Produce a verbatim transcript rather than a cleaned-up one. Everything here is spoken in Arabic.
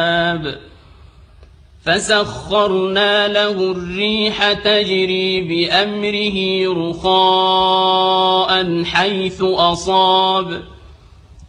فسخرنا له الريح تجري بأمره رخاء حيث أصاب